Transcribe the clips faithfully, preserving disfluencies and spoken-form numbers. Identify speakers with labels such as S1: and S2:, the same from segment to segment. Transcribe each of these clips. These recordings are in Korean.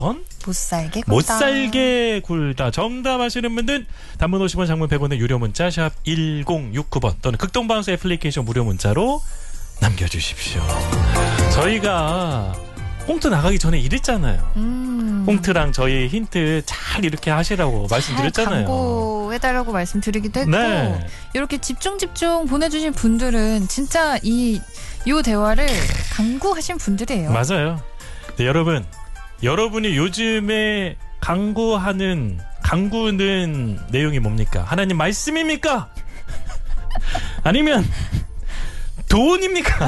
S1: 못살게 굴다.
S2: 못살게 굴다. 정답 아시는 분들 단문 오십 원, 장문 백 원의 유료 문자 샵 일공육구 번 또는 극동방송 애플리케이션 무료 문자로 남겨주십시오. 저희가 꽁트 나가기 전에 이랬잖아요.
S1: 음.
S2: 꽁트랑 저희 힌트 잘 이렇게 하시라고 말씀드렸잖아요.
S1: 광고해달라고 말씀드리기도 했고
S2: 네.
S1: 이렇게 집중 집중 보내주신 분들은 진짜 이, 이 대화를 강구하신 분들이에요.
S2: 맞아요. 네, 여러분 여러분이 요즘에 강구하는 강구는 내용이 뭡니까? 하나님 말씀입니까? 아니면 돈입니까?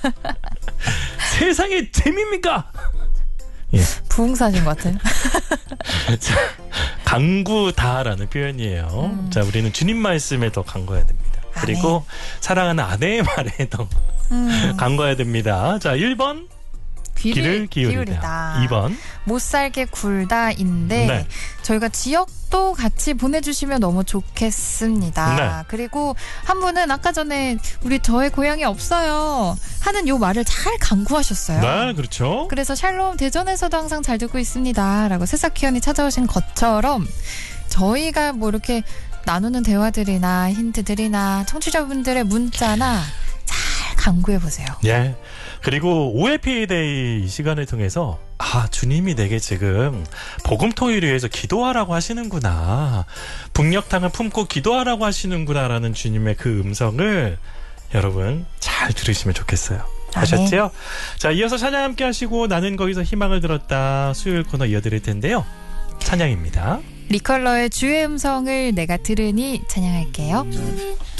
S2: 세상의 재미입니까? 예.
S1: 부흥사신 것 같아요.
S2: 자, 강구다라는 표현이에요.
S1: 음.
S2: 자, 우리는 주님 말씀에 더 강구해야 됩니다. 그리고
S1: 아멘.
S2: 사랑하는 아내의 말에 더
S1: 음.
S2: 강구해야 됩니다. 자, 일 번 귀를 기울이다. 기울이다. 이 번
S1: 못살게 굴다인데
S2: 네.
S1: 저희가 지역도 같이 보내주시면 너무 좋겠습니다.
S2: 네.
S1: 그리고 한 분은 아까 전에 우리 저의 고향이 없어요 하는 요 말을 잘 강구하셨어요.
S2: 네, 그렇죠.
S1: 그래서 샬롬 대전에서도 항상 잘 듣고 있습니다 라고 새싹희연이 찾아오신 것처럼 저희가 뭐 이렇게 나누는 대화들이나 힌트들이나 청취자분들의 문자나 잘 강구해보세요.
S2: 예. 그리고 오해피데이 이 시간을 통해서 아 주님이 내게 지금 복음통일을 위해서 기도하라고 하시는구나. 북녘탕을 품고 기도하라고 하시는구나라는 주님의 그 음성을 여러분 잘 들으시면 좋겠어요. 아셨죠? 자, 이어서 찬양 함께 하시고 나는 거기서 희망을 들었다 수요일 코너 이어드릴 텐데요. 찬양입니다.
S1: 리컬러의 주의 음성을 내가 들으니 찬양할게요.